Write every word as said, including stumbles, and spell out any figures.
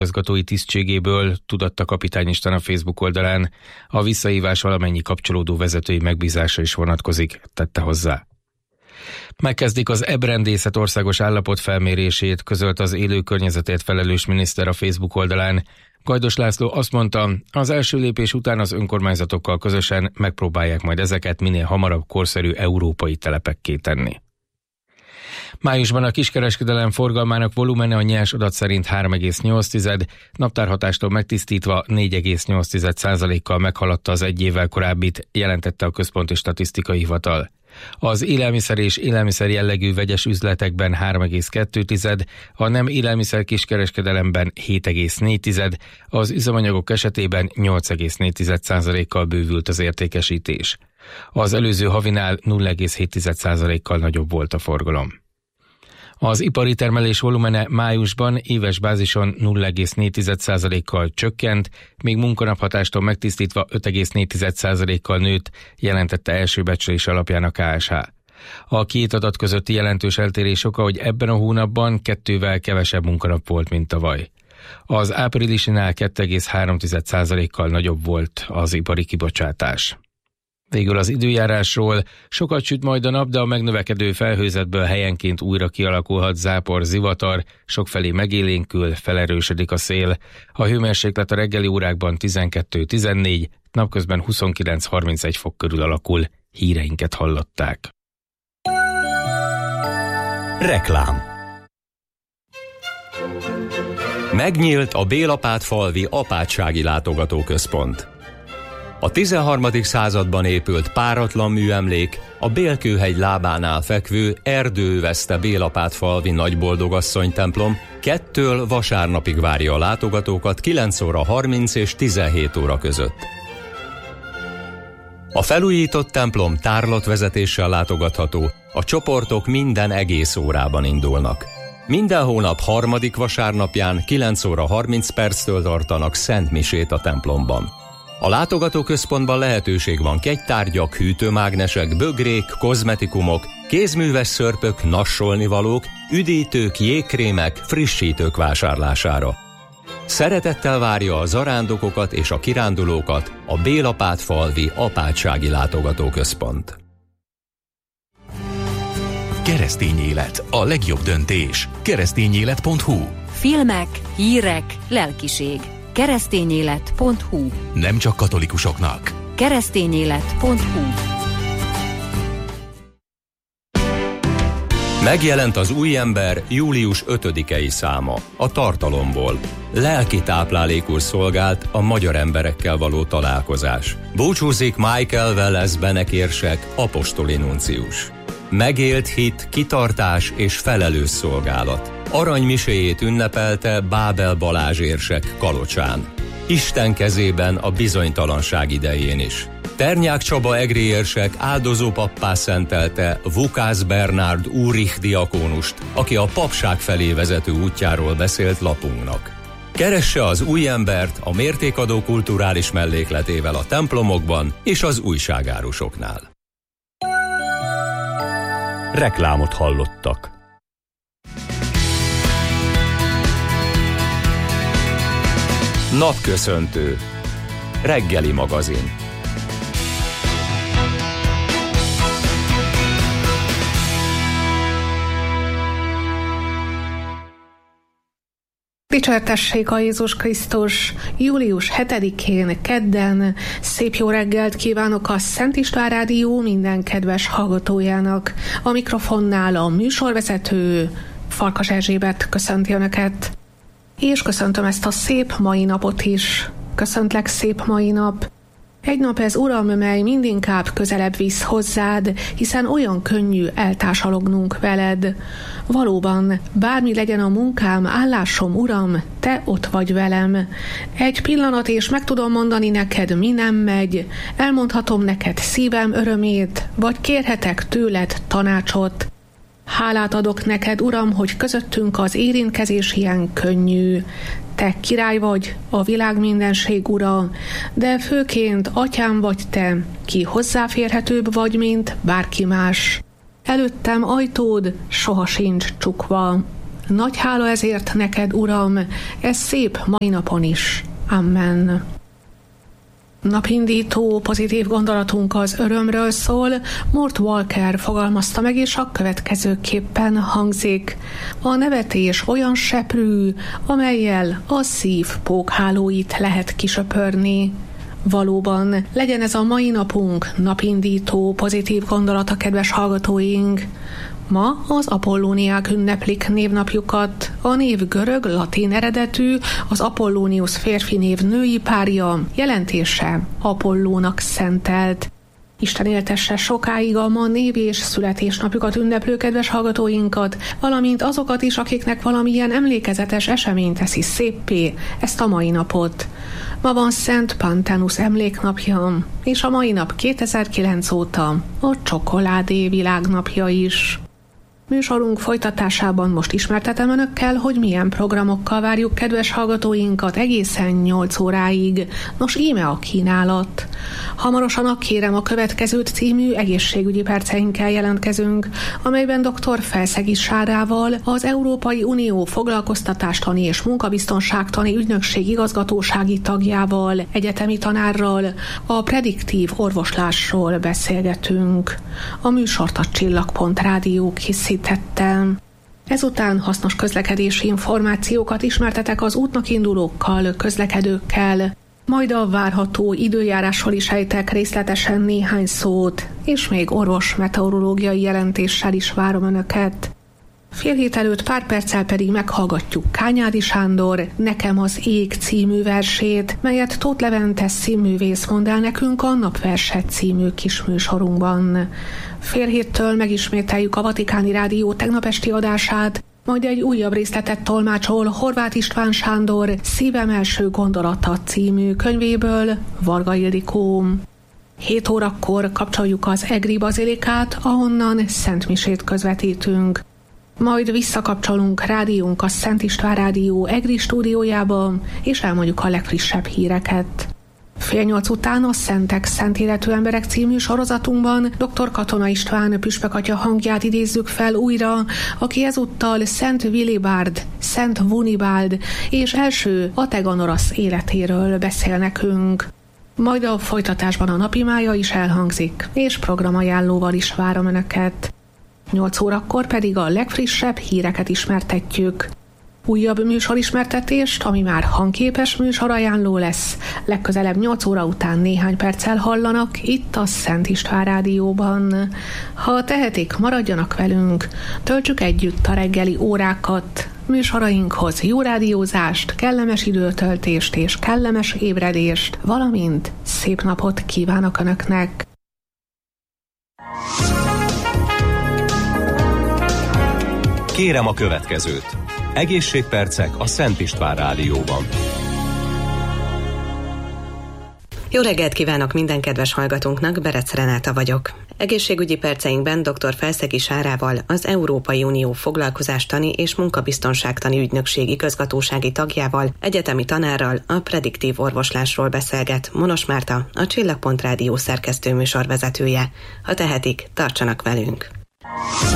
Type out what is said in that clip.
igazgatói tisztségéből, tudatta kapitány István a Facebook oldalán. A visszahívás valamennyi kapcsolódó vezetői megbízása is vonatkozik, tette hozzá. Megkezdik az ebrendészet országos állapot felmérését, közölt az élő környezetért felelős miniszter a Facebook oldalán. Gajdos László azt mondta, az első lépés után az önkormányzatokkal közösen megpróbálják majd ezeket minél hamarabb korszerű európai telepekké tenni. Májusban a kiskereskedelem forgalmának volumene a nyers adat szerint három egész nyolc, naptárhatástól megtisztítva négy egész nyolc százalékkal meghaladta az egy évvel korábbit, jelentette a Központi Statisztikai Hivatal. Az élelmiszer és élelmiszer jellegű vegyes üzletekben három egész kettő, a nem élelmiszer kiskereskedelemben hét egész négy, az üzemanyagok esetében nyolc egész négy százalékkal bővült az értékesítés. Az előző havinál nulla egész hét százalékkal nagyobb volt a forgalom. Az ipari termelés volumene májusban éves bázison nulla egész négy százalékkal csökkent, még munkanaphatástól megtisztítva öt egész négy százalékkal nőtt, jelentette első becslés alapján a ká es há. A két adat közötti jelentős eltérés oka, hogy ebben a hónapban kettővel kevesebb munkanap volt, mint tavaly. Az áprilisinál két egész három százalékkal nagyobb volt az ipari kibocsátás. Végül az időjárásról. Sokat süt majd a nap, de a megnövekedő felhőzetből helyenként újra kialakulhat zápor, zivatar, sokfelé megélénkül, felerősödik a szél. A hőmérséklet a reggeli órákban tizenkettő tizennégy, napközben huszonkilenc harmincegy fok körül alakul. Híreinket hallották. Reklám. Megnyílt a Bélapátfalvi Apátsági Látogatóközpont. A tizenharmadik században épült páratlan műemlék a Bélkőhegy lábánál fekvő erdőveszte Bélapátfalvi Nagyboldogasszony templom kettől vasárnapig várja a látogatókat kilenc óra harminc és tizenhét óra között. A felújított templom tárlatvezetéssel látogatható, a csoportok minden egész órában indulnak. Minden hónap harmadik vasárnapján kilenc óra harminc perctől tartanak szentmisét a templomban. A látogatóközpontban lehetőség van kegytárgyak, hűtőmágnesek, bögrék, kozmetikumok, kézműves szörpök, nassolnivalók, üdítők, jégkrémek, frissítők vásárlására. Szeretettel várja a zarándokokat és a kirándulókat a Bélapátfalvi Apátsági Látogatóközpont. Keresztény élet, a legjobb döntés. keresztényélet pont hu. Filmek, hírek, lelkiség. keresztényélet pont hu. Nem csak katolikusoknak. keresztényélet pont hu. Megjelent az új ember július ötödikei száma, a tartalomból. Lelki táplálékul szolgált a magyar emberekkel való találkozás. Búcsúzik Michael Welles benekérsek, apostoli nuncius. Megélt hit, kitartás és felelős szolgálat. Aranymiséjét ünnepelte Bábel Balázs érsek Kalocsán. Isten kezében a bizonytalanság idején is. Ternyák Csaba egri érsek áldozó pappá szentelte Vukász Bernárd Úrich diakónust, aki a papság felé vezető útjáról beszélt lapunknak. Keresse az új embert a mértékadó kulturális mellékletével a templomokban és az újságárusoknál. Reklámot hallottak. Napköszöntő. Reggeli magazin. Dicsértessék a Jézus Krisztus! Július hetedikén, kedden szép jó reggelt kívánok a Szent István Rádió minden kedves hallgatójának. A mikrofonnál a műsorvezető Farkas Erzsébet köszönti Önöket. És köszöntöm ezt a szép mai napot is. Köszöntlek, szép mai nap. Egy nap ez, Uram, mely mindinkább közelebb visz hozzád, hiszen olyan könnyű eltársalognunk veled. Valóban, bármi legyen a munkám, állásom, Uram, te ott vagy velem. Egy pillanat, és meg tudom mondani neked, mi nem megy, elmondhatom neked szívem örömét, vagy kérhetek tőled tanácsot. Hálát adok neked, Uram, hogy közöttünk az érintkezés ilyen könnyű. Te király vagy, a világ mindenség ura, de főként atyám vagy te, ki hozzáférhetőbb vagy, mint bárki más. Előttem ajtód soha sincs csukva. Nagy hála ezért neked, Uram, ez szép mai napon is. Amen. Napindító pozitív gondolatunk az örömről szól, Mort Walker fogalmazta meg, és a következőképpen hangzik. A nevetés olyan seprű, amellyel a szív pókhálóit lehet kisöpörni. Valóban, legyen ez a mai napunk napindító pozitív gondolata, kedves hallgatóink. Ma az apollóniák ünneplik névnapjukat. A név görög, latin eredetű, az Apollónius férfi név női párja, jelentése Apollónak szentelt. Isten éltesse sokáig a ma név és születésnapjukat ünneplő kedves hallgatóinkat, valamint azokat is, akiknek valamilyen emlékezetes esemény teszi széppé ezt a mai napot. Ma van Szent Panthenus emléknapja, és a mai nap kétezer-kilenc óta a csokoládé világnapja is. Műsorunk folytatásában most ismertetem önökkel, hogy milyen programokkal várjuk kedves hallgatóinkat egészen nyolc óráig. Nos, íme a kínálat. Hamarosan a Kérem a következőt című egészségügyi perceinkkel jelentkezünk, amelyben dr. Felszegi Sárával, az Európai Unió foglalkoztatástani és munkabiztonságtani ügynökség igazgatósági tagjával, egyetemi tanárral a prediktív orvoslásról beszélgetünk. A műsort a Csillagpont Rádió készít tettem. Ezután hasznos közlekedési információkat ismertetek az útnak indulókkal, közlekedőkkel, majd a várható időjárásról is ejtek részletesen néhány szót, és még orvos meteorológiai jelentéssel is várom önöket. Fél hét előtt pár perccel pedig meghallgatjuk Kányádi Sándor Nekem az ég című versét, melyet Tóth Levente színművész mond el nekünk a Napverset című kisműsorunkban. Fél héttől megismételjük a Vatikáni Rádió tegnap esti adását, majd egy újabb részletet tolmácsol Horváth István Sándor Szívem első gondolata című könyvéből Varga Ildikó. Hét órakor kapcsoljuk az Egri bazilikát, ahonnan szentmisét közvetítünk. Majd visszakapcsolunk rádiónk a Szent István Rádió Egri stúdiójába, és elmondjuk a legfrissebb híreket. Fél nyolc után a Szentek, Szent Életű Emberek című sorozatunkban dr. Katona István püspök atya hangját idézzük fel újra, aki ezúttal Szent Willibald, Szent Wunibald és első Ategonorasz életéről beszél nekünk. Majd a folytatásban a napimája is elhangzik, és programajánlóval is várom önöket. nyolc órakor pedig a legfrissebb híreket ismertetjük. Újabb műsorismertetést, ami már hangképes műsorajánló lesz, legközelebb nyolc óra után néhány perccel hallanak itt a Szent István Rádióban. Ha tehetik, maradjanak velünk, töltsük együtt a reggeli órákat. Műsorainkhoz jó rádiózást, kellemes időtöltést és kellemes ébredést, valamint szép napot kívánok önöknek! Kérem a következőt. Egészségpercek a Szent István Rádióban. Jó reggelt kívánok minden kedves hallgatónknak, Berec Renáta vagyok. Egészségügyi perceinkben dr. Felszegi Sárával, az Európai Unió foglalkozástani és munkabiztonságtani ügynökség igazgatósági tagjával, egyetemi tanárral a prediktív orvoslásról beszélget Monos Márta, a Csillagpont Rádió szerkesztő műsorvezetője. Ha tehetik, tartsanak velünk!